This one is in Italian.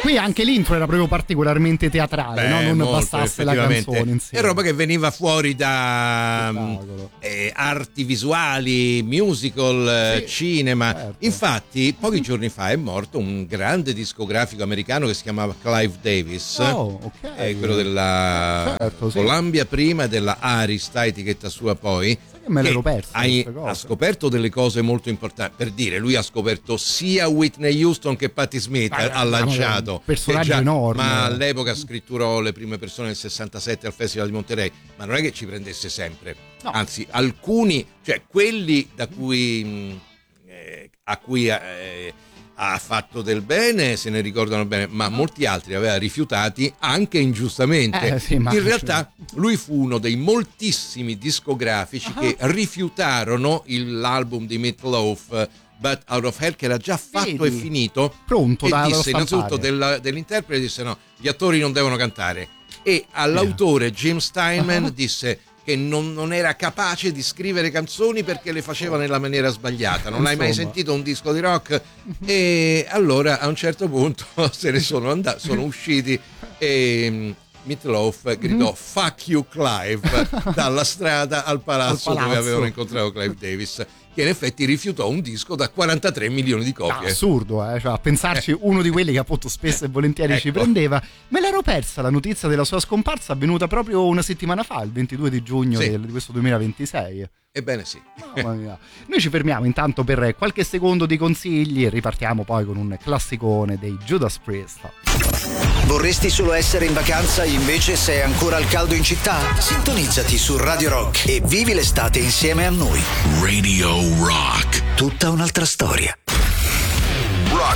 Qui anche l'intro era proprio particolarmente teatrale, no? Non molto, bastasse la canzone insieme. È roba che veniva fuori da arti visuali, musical, cinema. Certo. Infatti, pochi giorni fa è morto un grande discografico americano che si chiamava Clive Davis. Quello della Columbia prima e della Arista, etichetta sua poi. Me l'ero perso. Ha scoperto delle cose molto importanti. Per dire, lui ha scoperto sia Whitney Houston che Patti Smith, ha lanciato personaggi enormi. Ma all'epoca scritturò le prime persone nel 67 al Festival di Monterey. Ma non è che ci prendesse sempre, anzi alcuni, cioè quelli da cui a cui ha fatto del bene se ne ricordano bene, ma molti altri aveva rifiutati anche ingiustamente. In realtà lui fu uno dei moltissimi discografici che rifiutarono l'album di Meat Loaf, But Out of Hell, che era già fatto e finito, pronto, e disse innanzitutto dell'interprete, disse no, gli attori non devono cantare, e all'autore Jim Steinman disse che non era capace di scrivere canzoni perché le faceva nella maniera sbagliata. Non hai mai sentito un disco di rock? E allora a un certo punto se ne sono usciti e Meat Loaf gridò fuck you Clive dalla strada al palazzo dove avevano incontrato Clive Davis, che in effetti rifiutò un disco da 43 milioni di copie. Assurdo, cioè, a pensarci uno di quelli che appunto spesso e volentieri ci prendeva. Me l'ero persa la notizia della sua scomparsa, avvenuta proprio una settimana fa, il 22 di giugno di questo 2026. Ebbene sì. Mamma mia. Noi ci fermiamo intanto per qualche secondo di consigli e ripartiamo poi con un classicone dei Judas Priest. Vorresti solo essere in vacanza, invece sei ancora al caldo in città? Sintonizzati su Radio Rock e vivi l'estate insieme a noi. Radio Rock. Tutta un'altra storia.